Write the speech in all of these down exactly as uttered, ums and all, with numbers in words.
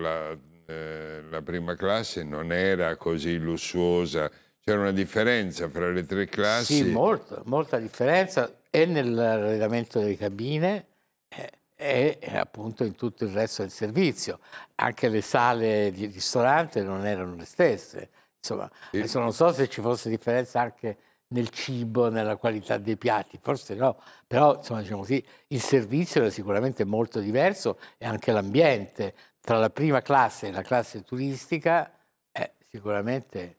la, eh, la prima classe non era così lussuosa. C'era una differenza fra le tre classi? Sì, molto, molta differenza, e nell'arredamento delle cabine eh, e, e appunto in tutto il resto del servizio. Anche le sale di ristorante non erano le stesse. Insomma, E- adesso non so se ci fosse differenza anche nel cibo, nella qualità dei piatti, forse no, però insomma, diciamo così, il servizio era sicuramente molto diverso, e anche l'ambiente tra la prima classe e la classe turistica è sicuramente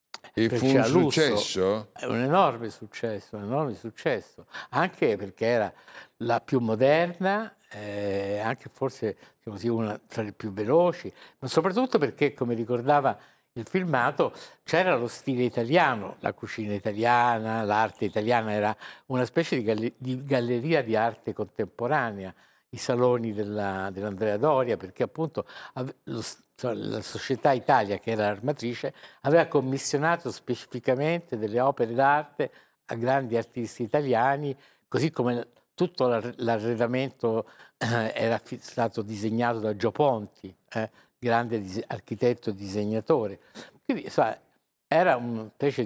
E perché fu un c'era lusso. successo? È un enorme successo, un enorme successo, anche perché era la più moderna, eh, anche forse diciamo così, una tra le più veloci, ma soprattutto perché, come ricordava il filmato, c'era lo stile italiano, la cucina italiana, l'arte italiana, era una specie di, galle- di galleria di arte contemporanea, i saloni della- dell'Andrea Doria, perché appunto ave- lo s- cioè, la Società Italia, che era l'armatrice, aveva commissionato specificamente delle opere d'arte a grandi artisti italiani, così come tutto l'ar- l'arredamento eh, era fi- stato disegnato da Gio Ponti, eh, grande dise- architetto e disegnatore. Quindi insomma, era una specie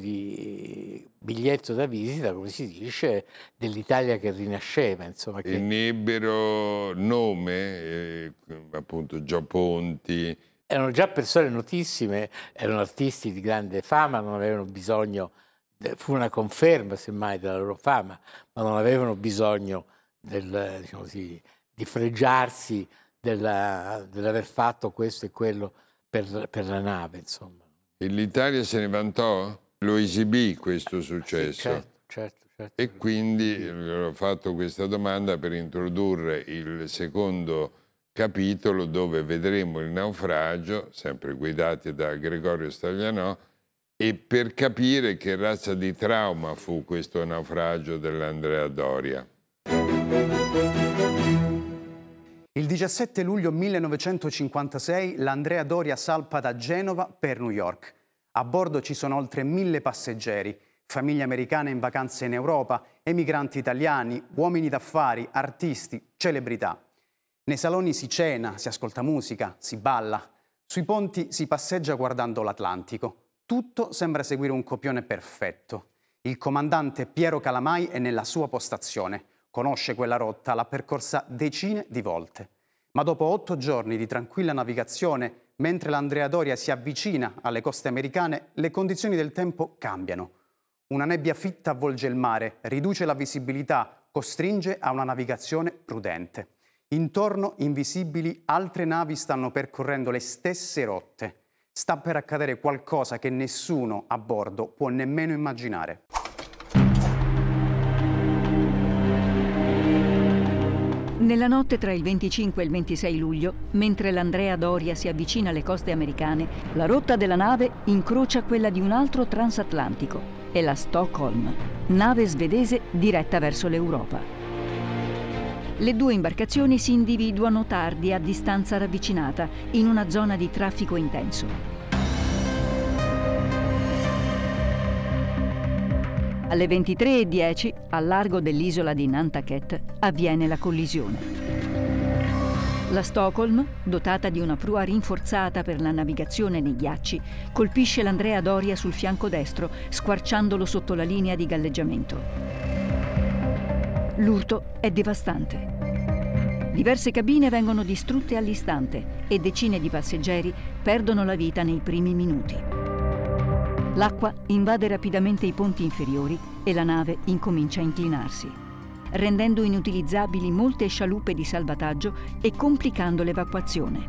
di biglietto da visita, come si dice, dell'Italia che rinasceva, insomma, E che ne ebbero nome, eh, appunto Gio Ponti. erano già persone notissime, erano artisti di grande fama, non avevano bisogno, de- fu una conferma semmai della loro fama, ma non avevano bisogno del, diciamo così, di fregiarsi della- dell'aver fatto questo e quello per, per la nave, insomma. E l'Italia se ne vantò? Lo esibì questo Sì, successo? certo, certo, certo. E quindi gli ho fatto questa domanda per introdurre il secondo capitolo, dove vedremo il naufragio, sempre guidati da Gregorio Staglianò, e per capire che razza di trauma fu questo naufragio dell'Andrea Doria. Il diciassette luglio millenovecentocinquantasei l'Andrea Doria salpa da Genova per New York. A bordo ci sono oltre mille passeggeri, famiglie americane in vacanze in Europa, emigranti italiani, uomini d'affari, artisti, celebrità. Nei saloni si cena, si ascolta musica, si balla. Sui ponti si passeggia guardando l'Atlantico. Tutto sembra seguire un copione perfetto. Il comandante Piero Calamai è nella sua postazione. Conosce quella rotta, l'ha percorsa decine di volte. Ma dopo otto giorni di tranquilla navigazione, mentre l'Andrea Doria si avvicina alle coste americane, le condizioni del tempo cambiano. Una nebbia fitta avvolge il mare, riduce la visibilità, costringe a una navigazione prudente. Intorno, invisibili, altre navi stanno percorrendo le stesse rotte. Sta per accadere qualcosa che nessuno a bordo può nemmeno immaginare. Nella notte tra il venticinque e il ventisei luglio, mentre l'Andrea Doria si avvicina alle coste americane, la rotta della nave incrocia quella di un altro transatlantico, è la Stockholm, nave svedese diretta verso l'Europa. Le due imbarcazioni si individuano tardi, a distanza ravvicinata, in una zona di traffico intenso. Alle ventitré e dieci, al largo dell'isola di Nantucket, avviene la collisione. La Stockholm, dotata di una prua rinforzata per la navigazione nei ghiacci, colpisce l'Andrea Doria sul fianco destro, squarciandolo sotto la linea di galleggiamento. L'urto è devastante. Diverse cabine vengono distrutte all'istante e decine di passeggeri perdono la vita nei primi minuti. L'acqua invade rapidamente i ponti inferiori e la nave incomincia a inclinarsi, rendendo inutilizzabili molte scialuppe di salvataggio e complicando l'evacuazione.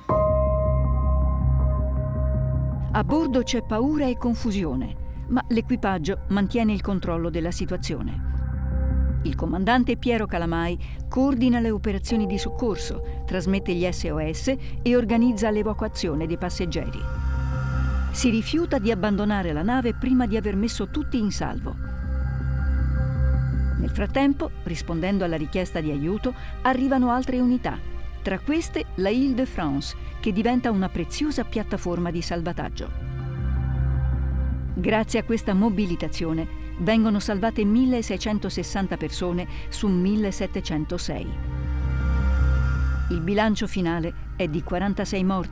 A bordo c'è paura e confusione, ma l'equipaggio mantiene il controllo della situazione. Il comandante Piero Calamai coordina le operazioni di soccorso, trasmette gli S O S e organizza l'evacuazione dei passeggeri. Si rifiuta di abbandonare la nave prima di aver messo tutti in salvo. Nel frattempo, rispondendo alla richiesta di aiuto, arrivano altre unità, tra queste la Île-de-France, che diventa una preziosa piattaforma di salvataggio. Grazie a questa mobilitazione vengono salvate milleseicentosessanta persone su millesettecentosei. Il bilancio finale è di quarantasei morti